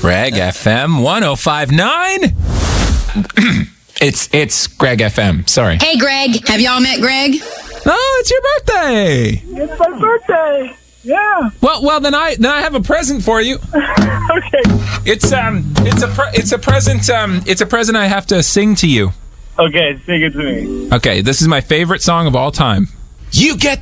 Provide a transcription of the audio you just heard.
Greg FM 105.9. It's Greg FM. Sorry. Hey, Greg. Have y'all met Greg? Oh, it's your birthday. It's my birthday. Yeah. Well, then I have a present for you. Okay. It's a present I have to sing to you. Okay, sing it to me. Okay, this is my favorite song of all time. You get